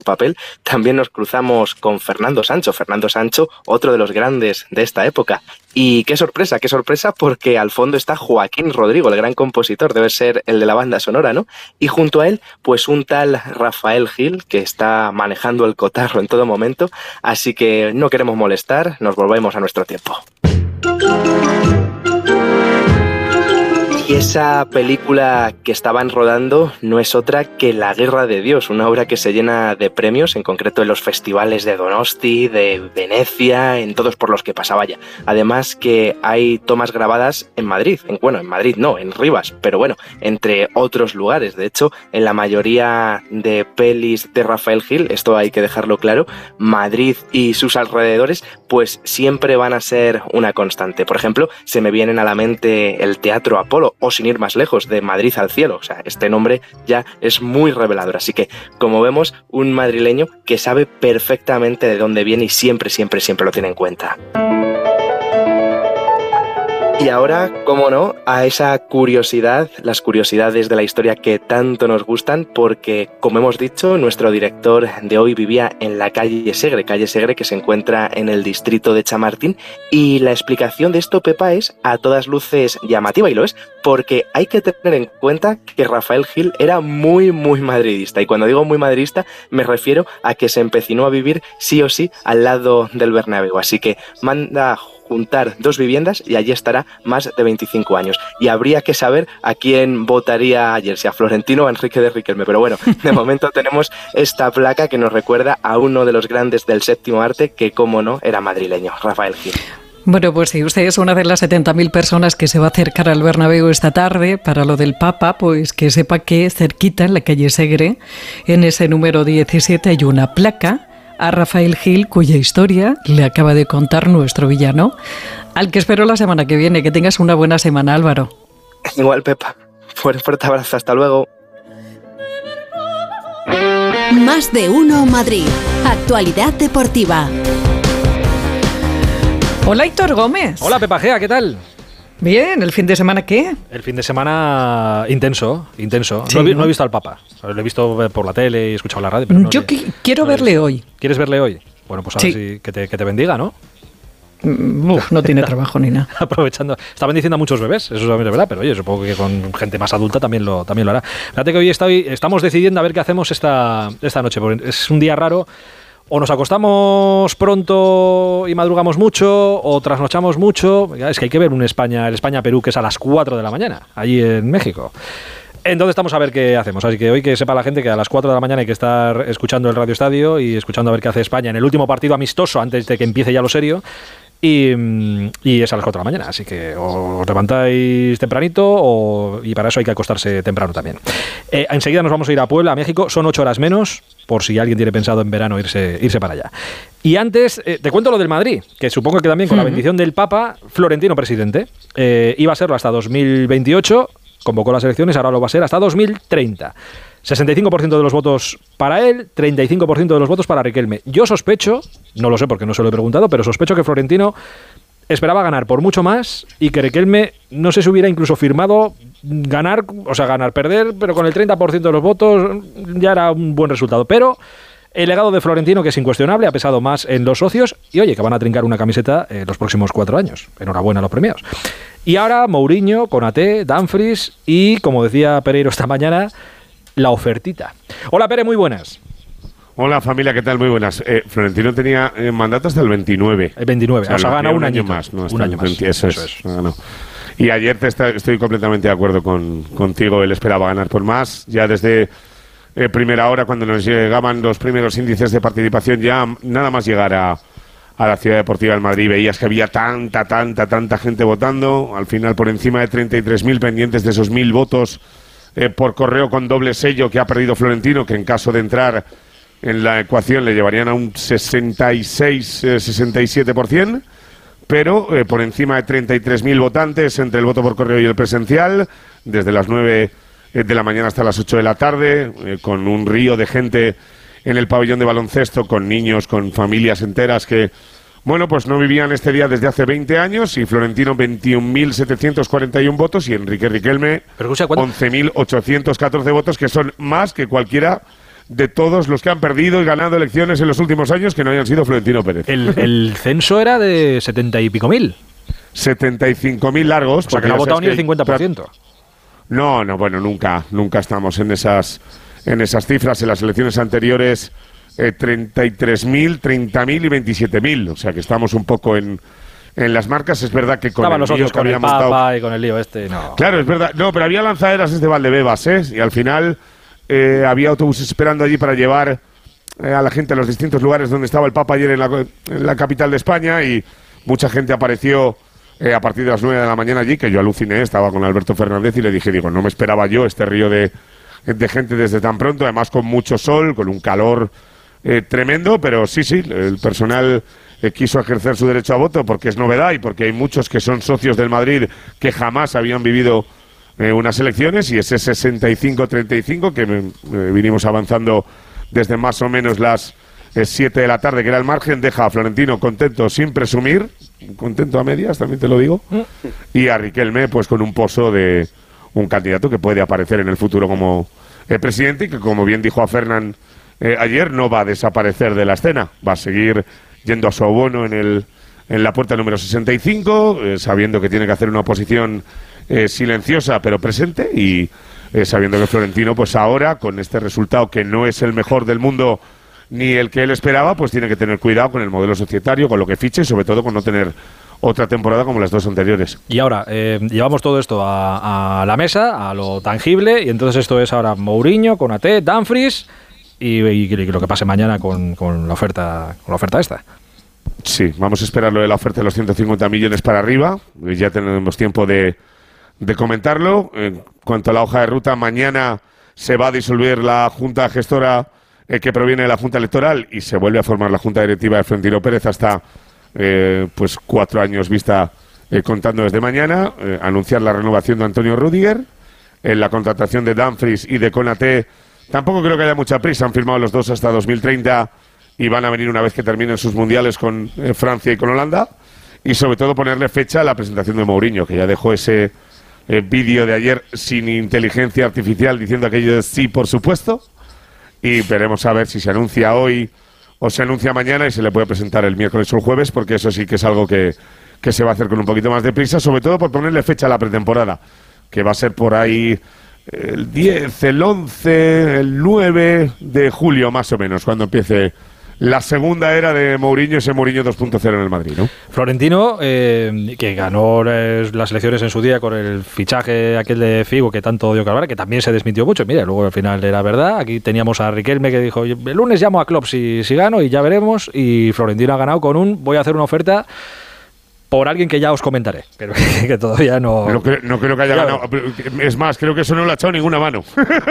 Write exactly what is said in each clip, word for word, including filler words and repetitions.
papel, también nos cruzamos con Fernando Sancho. Fernando Sancho, otro de los grandes de esta época. Y qué sorpresa, qué sorpresa, porque al fondo está Joaquín Rodrigo, el gran compositor, debe ser el de la banda sonora, ¿no? Y junto a él, pues un tal Rafael Gil, que está manejando el cotarro en todo momento, así que no queremos molestar, nos volvemos a nuestro tiempo. Y esa película que estaban rodando no es otra que La Guerra de Dios, una obra que se llena de premios, en concreto en los festivales de Donosti, de Venecia, en todos por los que pasaba ya. Además que hay tomas grabadas en Madrid, en, bueno, en Madrid no, en Rivas, pero bueno, entre otros lugares. De hecho, en la mayoría de pelis de Rafael Gil, esto hay que dejarlo claro, Madrid y sus alrededores, pues siempre van a ser una constante. Por ejemplo, se me vienen a la mente el Teatro Apolo, o sin ir más lejos, de Madrid al cielo. O sea, este nombre ya es muy revelador. Así que, como vemos, un madrileño que sabe perfectamente de dónde viene y siempre, siempre, siempre lo tiene en cuenta. Y ahora, cómo no, a esa curiosidad, las curiosidades de la historia que tanto nos gustan, porque, como hemos dicho, nuestro director de hoy vivía en la calle Segre, calle Segre que se encuentra en el distrito de Chamartín, y la explicación de esto, Pepa, es a todas luces llamativa, y lo es, porque hay que tener en cuenta que Rafael Gil era muy, muy madridista, y cuando digo muy madridista, me refiero a que se empecinó a vivir sí o sí al lado del Bernabéu, así que manda juntar dos viviendas y allí estará más de veinticinco años. Y habría que saber a quién votaría ayer, si a Florentino o a Enrique de Riquelme. Pero bueno, de momento tenemos esta placa que nos recuerda a uno de los grandes del séptimo arte que, como no, era madrileño, Rafael Gil. Bueno, pues si usted es una de las setenta mil personas que se va a acercar al Bernabéu esta tarde para lo del Papa, pues que sepa que cerquita, en la calle Segre, en ese número diecisiete, hay una placa a Rafael Gil, cuya historia le acaba de contar nuestro villano, al que espero la semana que viene. Que tengas una buena semana, Álvaro. Igual, Pepa. Fuerte, fuerte abrazo. Hasta luego. Más de uno Madrid. Actualidad deportiva. Hola, Héctor Gómez. Hola, Pepa Gea, ¿qué tal? Bien, ¿el fin de semana qué? El fin de semana intenso, intenso. Sí, no, he, ¿no? no he visto al Papa. Lo he visto por la tele y he escuchado la radio. Pero no Yo le, qui- quiero no le he verle visto. hoy. ¿Quieres verle hoy? Bueno, pues a Sí. ver si que te, que te bendiga, ¿no? Mm, Uf, no tiene trabajo ni nada. Aprovechando. Está bendiciendo a muchos bebés, eso también es verdad, pero oye, supongo que con gente más adulta también lo, también lo hará. Fíjate que hoy estoy, estamos decidiendo a ver qué hacemos esta, esta noche, porque es un día raro. O nos acostamos pronto y madrugamos mucho, o trasnochamos mucho. Es que hay que ver un España, el España-Perú, que es a las cuatro de la mañana, allí en México. Entonces estamos a ver qué hacemos. Así que hoy que sepa la gente que a las cuatro de la mañana hay que estar escuchando el Radio Estadio y escuchando a ver qué hace España en el último partido amistoso antes de que empiece ya lo serio. Y, y es a las cuatro de la mañana, así que os levantáis tempranito o, y para eso hay que acostarse temprano también. Eh, enseguida nos vamos a ir a Puebla, a México, son ocho horas menos, por si alguien tiene pensado en verano irse, irse para allá. Y antes, eh, te cuento lo del Madrid, que supongo que también con la bendición del Papa, Florentino presidente, eh, iba a serlo hasta dos mil veintiocho, convocó las elecciones, ahora lo va a ser hasta dos mil treinta. sesenta y cinco por ciento de los votos para él, treinta y cinco por ciento de los votos para Riquelme. Yo sospecho, no lo sé porque no se lo he preguntado, pero sospecho que Florentino esperaba ganar por mucho más y que Riquelme no sé si hubiera incluso firmado ganar, o sea, ganar, perder, pero con el treinta por ciento de los votos ya era un buen resultado. Pero el legado de Florentino, que es incuestionable, ha pesado más en los socios y oye, que van a trincar una camiseta en los próximos cuatro años. Enhorabuena a los premiados. Y ahora Mourinho, Konaté, Dumfries y, como decía Pereiro esta mañana, la ofertita. Hola, Pere, muy buenas. Hola, familia, ¿qué tal? Muy buenas. Eh, Florentino tenía eh, mandato hasta el veintinueve. El veintinueve, o sea, o sea ha ganado un, un año más. No, un año más. veinte, eso, eso es. es. No, no. Y ayer te está, estoy completamente de acuerdo con, contigo. Él esperaba ganar por más. Ya desde eh, primera hora, cuando nos llegaban los primeros índices de participación, ya nada más llegar a, a la Ciudad Deportiva del Madrid, veías que había tanta, tanta, tanta gente votando. Al final, por encima de treinta y tres mil pendientes de esos mil votos eh, por correo con doble sello que ha perdido Florentino, que en caso de entrar en la ecuación le llevarían a un sesenta y seis, sesenta y siete por ciento, pero eh, por encima de treinta y tres mil votantes entre el voto por correo y el presencial, desde las nueve de la mañana hasta las ocho de la tarde, eh, con un río de gente en el pabellón de baloncesto, con niños, con familias enteras que, bueno, pues no vivían este día desde hace veinte años, y Florentino veintiún mil setecientos cuarenta y uno votos, y Enrique Riquelme once mil ochocientos catorce votos, que son más que cualquiera de todos los que han perdido y ganado elecciones en los últimos años que no hayan sido Florentino Pérez. El, el censo era de setenta y pico mil. setenta y cinco mil largos. O sea, que no ha votado ni el cincuenta por ciento. No, no, bueno, nunca, nunca estamos en esas, en esas cifras. En las elecciones anteriores, eh, treinta y tres mil, treinta mil y veintisiete mil. O sea, que estamos un poco en, en las marcas. Es verdad que con Estaban el los otros, con el Papa dado... y con el lío este, no. Claro, es verdad. No, pero había lanzaderas desde Valdebebas, ¿eh? Y al final eh, había autobuses esperando allí para llevar eh, a la gente a los distintos lugares donde estaba el Papa ayer en la, en la capital de España, y mucha gente apareció eh, a partir de las nueve de la mañana allí, que yo aluciné. Estaba con Alberto Fernández y le dije, digo, no me esperaba yo este río de, de gente desde tan pronto, además con mucho sol, con un calor eh, tremendo, pero sí, sí, el personal eh, quiso ejercer su derecho a voto porque es novedad y porque hay muchos que son socios del Madrid que jamás habían vivido eh, unas elecciones, y ese sesenta y cinco treinta y cinco que eh, vinimos avanzando desde más o menos las siete de la tarde, que era el margen, deja a Florentino contento sin presumir, contento a medias, también te lo digo, y a Riquelme pues con un pozo de un candidato que puede aparecer en el futuro como eh, presidente, y que, como bien dijo a Fernán eh, ayer, no va a desaparecer de la escena, va a seguir yendo a su abono en, el, en la puerta número sesenta y cinco, eh, sabiendo que tiene que hacer una oposición eh, silenciosa pero presente, y eh, sabiendo que Florentino pues ahora, con este resultado que no es el mejor del mundo ni el que él esperaba, pues tiene que tener cuidado con el modelo societario, con lo que fiche, y sobre todo con no tener otra temporada como las dos anteriores. Y ahora, eh, llevamos todo esto a, a la mesa, a lo tangible, y entonces esto es ahora Mourinho, Konaté, Dumfries, y, y, y lo que pase mañana con, con la oferta con la oferta esta. Sí, vamos a esperar lo de la oferta de los ciento cincuenta millones para arriba, ya tenemos tiempo de, de comentarlo. En cuanto a la hoja de ruta, mañana se va a disolver la Junta Gestora eh, que proviene de la Junta Electoral, y se vuelve a formar la Junta Directiva de Florentino Pérez hasta eh, pues cuatro años vista eh, contando desde mañana. Eh, anunciar la renovación de Antonio Rüdiger, en la contratación de Dumfries y de Konaté. Tampoco creo que haya mucha prisa, han firmado los dos hasta dos mil treinta y van a venir una vez que terminen sus mundiales con eh, Francia y con Holanda, y sobre todo ponerle fecha a la presentación de Mourinho, que ya dejó ese eh, vídeo de ayer sin inteligencia artificial diciendo aquello de sí, por supuesto, y veremos a ver si se anuncia hoy o se anuncia mañana y se le puede presentar el miércoles o el jueves, porque eso sí que es algo que, que se va a hacer con un poquito más de prisa, sobre todo por ponerle fecha a la pretemporada, que va a ser por ahí el diez, el once, el nueve de julio más o menos, cuando empiece la segunda era de Mourinho, ese Mourinho dos punto cero en el Madrid, ¿no? Florentino, eh, que ganó eh, las elecciones en su día con el fichaje aquel de Figo que tanto dio que hablar, que también se desmintió mucho. Mira, luego al final era verdad. Aquí teníamos a Riquelme que dijo, el lunes llamo a Klopp si, si gano y ya veremos. Y Florentino ha ganado con un, voy a hacer una oferta por alguien que ya os comentaré, pero que, que todavía no... No, cre no creo que haya ganado. Es más, creo que eso no le ha echado ninguna mano.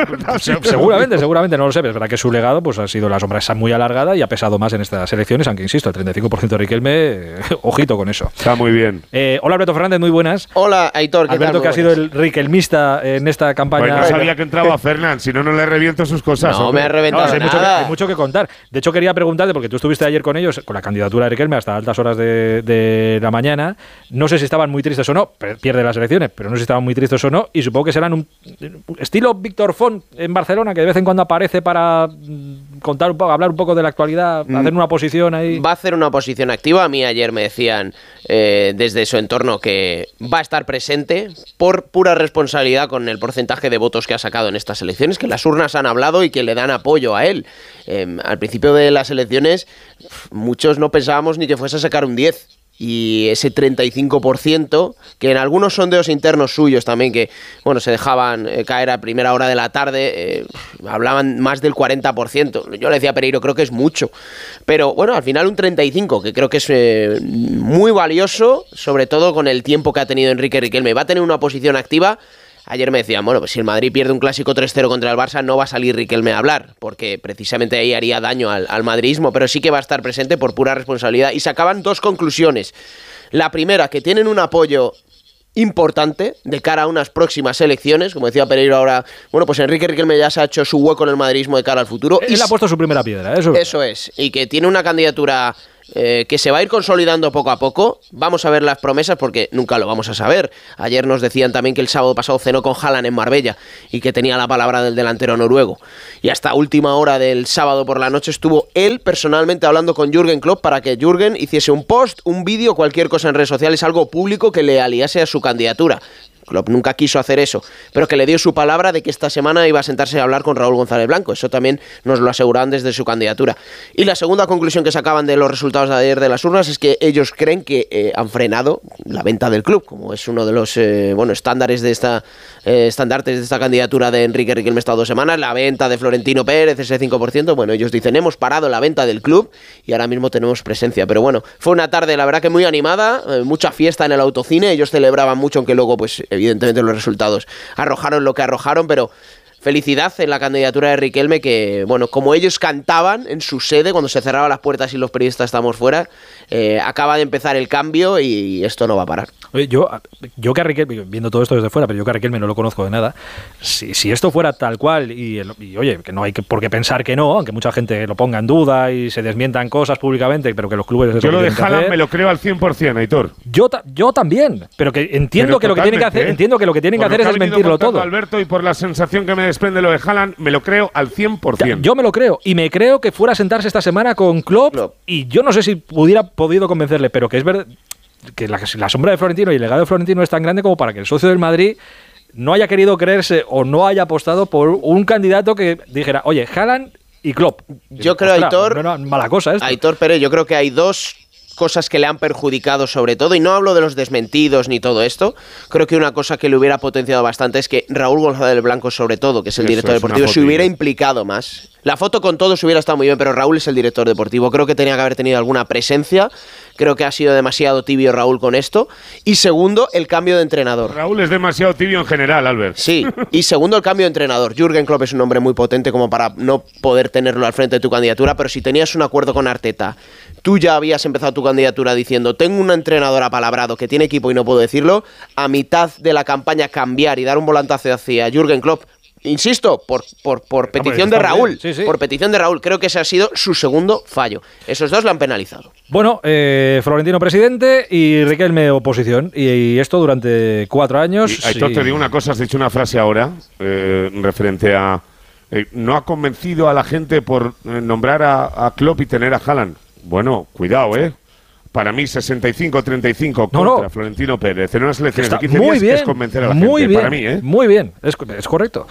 Se seguramente, seguramente, no lo sé, pero es verdad que su legado pues ha sido la sombra esa muy alargada y ha pesado más en estas elecciones, aunque insisto, el treinta y cinco por ciento de Riquelme, eh, ojito con eso. Está muy bien. Eh, hola Alberto Fernández, muy buenas. Hola Aitor, ¿qué Alberto, tal? que ha sido el riquelmista en esta campaña. Pues no sabía que entraba Fernán, si no, no le reviento sus cosas. No, me ha reventado no, hay, nada. mucho que, hay mucho que contar. De hecho, quería preguntarte, porque tú estuviste ayer con ellos, con la candidatura de Riquelme hasta altas horas de, de la mañana. No sé si estaban muy tristes o no, pierde las elecciones, pero no sé si estaban muy tristes o no, y supongo que serán un estilo Víctor Font en Barcelona, que de vez en cuando aparece para contar un poco, hablar un poco de la actualidad, mm. hacer una posición ahí. Va a hacer una posición activa. A mí ayer me decían eh, desde su entorno que va a estar presente por pura responsabilidad con el porcentaje de votos que ha sacado en estas elecciones, que las urnas han hablado y que le dan apoyo a él. Eh, al principio de las elecciones muchos no pensábamos ni que fuese a sacar un diez. Y ese treinta y cinco por ciento, que en algunos sondeos internos suyos también, que bueno, se dejaban eh, caer a primera hora de la tarde, eh, hablaban más del cuarenta por ciento. Yo le decía a Pereiro, creo que es mucho. Pero bueno, al final un treinta y cinco por ciento, que creo que es eh, muy valioso, sobre todo con el tiempo que ha tenido Enrique Riquelme. Va a tener una posición activa. Ayer me decían, bueno, pues si el Madrid pierde un clásico tres cero contra el Barça, no va a salir Riquelme a hablar, porque precisamente ahí haría daño al, al madridismo, pero sí que va a estar presente por pura responsabilidad. Y sacaban dos conclusiones. La primera, que tienen un apoyo importante de cara a unas próximas elecciones, como decía Pereiro ahora, bueno, pues Enrique Riquelme ya se ha hecho su hueco en el madridismo de cara al futuro. Él y ha puesto su primera piedra, eso. Eso es, y que tiene una candidatura eh, que se va a ir consolidando poco a poco. Vamos a ver las promesas porque nunca lo vamos a saber. Ayer nos decían también que el sábado pasado cenó con Haaland en Marbella y que tenía la palabra del delantero noruego. Y hasta última hora del sábado por la noche estuvo él personalmente hablando con Jürgen Klopp para que Jürgen hiciese un post, un vídeo, cualquier cosa en redes sociales, algo público que le aliase a su candidatura. Klopp nunca quiso hacer eso, pero que le dio su palabra de que esta semana iba a sentarse a hablar con Raúl González Blanco. Eso también nos lo aseguraban desde su candidatura. Y la segunda conclusión que sacaban de los resultados de ayer de las urnas es que ellos creen que eh, han frenado la venta del club, como es uno de los eh, bueno, estándares de esta eh, estandartes de esta candidatura de Enrique Riquelme estas dos semanas, la venta de Florentino Pérez, ese cinco por ciento. Bueno, ellos dicen, hemos parado la venta del club y ahora mismo tenemos presencia. Pero bueno, fue una tarde, la verdad que muy animada, eh, mucha fiesta en el autocine. Ellos celebraban mucho, aunque luego, pues, evidentemente los resultados arrojaron lo que arrojaron, pero felicidad en la candidatura de Riquelme, que, bueno, como ellos cantaban en su sede cuando se cerraban las puertas y los periodistas estábamos fuera, eh, acaba de empezar el cambio y esto no va a parar. Oye, yo, yo que a Riquelme, viendo todo esto desde fuera, pero yo que a Riquelme no lo conozco de nada, si, si esto fuera tal cual, y, y oye, que no hay que, por qué pensar que no, aunque mucha gente lo ponga en duda y se desmientan cosas públicamente, pero que los clubes... Eso yo lo de Haaland me lo creo al cien por ciento, Aitor. Yo, ta, yo también, pero que entiendo pero que lo que tienen que hacer, ¿eh? entiendo que lo que tienen por que hacer es desmentirlo todo. Alberto, y por la sensación que me desprende lo de Haaland, me lo creo al cien por ciento. Yo me lo creo, y me creo que fuera a sentarse esta semana con Klopp, Klopp. Y yo no sé si hubiera podido convencerle, pero que es verdad que la, la sombra de Florentino y el legado de Florentino es tan grande como para que el socio del Madrid no haya querido creerse o no haya apostado por un candidato que dijera, oye, Haaland y Klopp. Yo creo, Aitor, no, no, mala cosa esto. Aitor Pérez, yo creo que hay dos cosas que le han perjudicado sobre todo, y no hablo de los desmentidos ni todo esto. Creo que una cosa que le hubiera potenciado bastante es que Raúl González Blanco, sobre todo, que es el Eso director es deportivo, se hubiera implicado más. La foto con todos hubiera estado muy bien, pero Raúl es el director deportivo. Creo que tenía que haber tenido alguna presencia. Creo que ha sido demasiado tibio Raúl con esto. Y segundo, el cambio de entrenador. Raúl es demasiado tibio en general, Albert. Sí, y segundo, el cambio de entrenador. Jürgen Klopp es un hombre muy potente como para no poder tenerlo al frente de tu candidatura, pero si tenías un acuerdo con Arteta, tú ya habías empezado tu candidatura diciendo, tengo un entrenador apalabrado que tiene equipo y no puedo decirlo, a mitad de la campaña cambiar y dar un volantazo hacia Jürgen Klopp, insisto, por, por, por petición de Raúl, sí, sí. por petición de Raúl, creo que ese ha sido su segundo fallo. Esos dos lo han penalizado. Bueno, eh, Florentino presidente y Riquelme oposición, y, y esto durante cuatro años. Y, Aitor, y... te digo una cosa, has dicho una frase ahora eh, referente a eh, no ha convencido a la gente por eh, nombrar a, a Klopp y tener a Haaland. Bueno, cuidado, ¿eh? Para mí, sesenta y cinco a treinta y cinco contra no, no. Florentino Pérez en unas elecciones de quince muy días bien, es convencer a la muy gente. Bien, para mí, ¿eh? Muy bien, es, es correcto.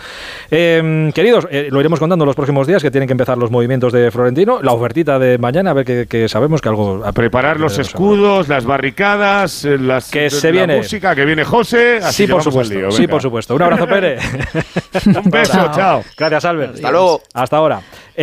Eh, queridos, eh, lo iremos contando en los próximos días, que tienen que empezar los movimientos de Florentino. La ofertita de mañana, a ver que, que sabemos que algo... A preparar los escudos, las barricadas, las, que se la viene. música, que viene José. Así sí, por supuesto. Lío, sí, por supuesto. Un abrazo, Pérez. Un beso, chao. chao. Gracias, Albert. Hasta luego. Hasta ahora.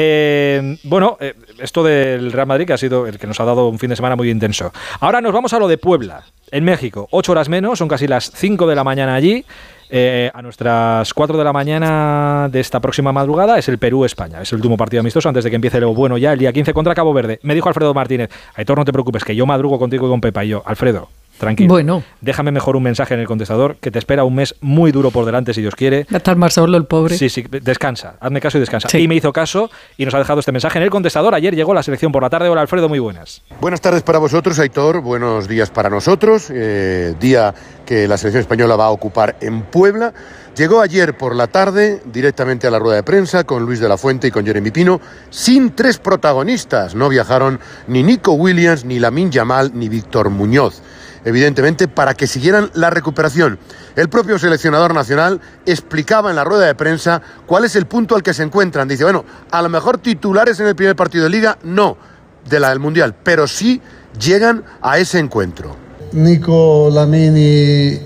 Eh, bueno, eh, esto del Real Madrid, que ha sido el que nos ha dado un fin de semana muy intenso. Ahora nos vamos a lo de Puebla, en México. Ocho horas menos, son casi las cinco de la mañana allí. Eh, a nuestras cuatro de la mañana de esta próxima madrugada es el Perú-España. Es el último partido amistoso antes de que empiece lo bueno ya el día quince contra Cabo Verde. Me dijo Alfredo Martínez, Aitor, no te preocupes, que yo madrugo contigo y con Pepa. Y yo, Alfredo, tranquilo. Bueno. Déjame mejor un mensaje en el contestador, que te espera un mes muy duro por delante, si Dios quiere. Va a estar más solo el pobre. Sí, sí, descansa. Hazme caso y descansa. Sí. Y me hizo caso y nos ha dejado este mensaje en el contestador. Ayer llegó la selección por la tarde. Hola, Alfredo, muy buenas. Buenas tardes para vosotros, Aitor. Buenos días para nosotros. Eh, día que la selección española va a ocupar en Puebla. Llegó ayer por la tarde directamente a la rueda de prensa con Luis de la Fuente y con Jeremy Pino, sin tres protagonistas. No viajaron ni Nico Williams, ni Lamine Yamal, ni Víctor Muñoz. Evidentemente, para que siguieran la recuperación. El propio seleccionador nacional explicaba en la rueda de prensa cuál es el punto al que se encuentran. Dice, bueno, a lo mejor titulares en el primer partido de Liga, no, de la del Mundial, pero sí llegan a ese encuentro. Nico, Lamine y,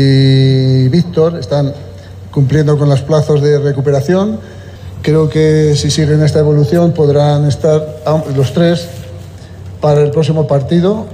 y Víctor están cumpliendo con los plazos de recuperación. Creo que si siguen esta evolución podrán estar los tres para el próximo partido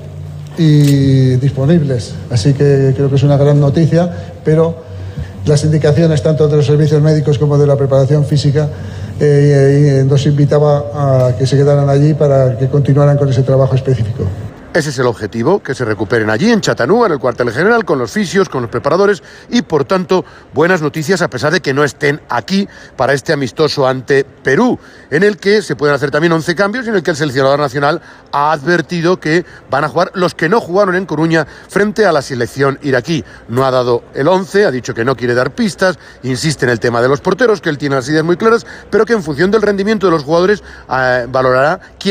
y disponibles. Así que creo que es una gran noticia, pero las indicaciones tanto de los servicios médicos como de la preparación física eh, nos invitaba a que se quedaran allí para que continuaran con ese trabajo específico. Ese es el objetivo, que se recuperen allí en Chattanooga, en el cuartel general, con los fisios, con los preparadores y, por tanto, buenas noticias a pesar de que no estén aquí para este amistoso ante Perú, en el que se pueden hacer también once cambios y en el que el seleccionador nacional ha advertido que van a jugar los que no jugaron en Coruña frente a la selección iraquí. No ha dado el once, ha dicho que no quiere dar pistas, insiste en el tema de los porteros, que él tiene las ideas muy claras, pero que en función del rendimiento de los jugadores eh, valorará quién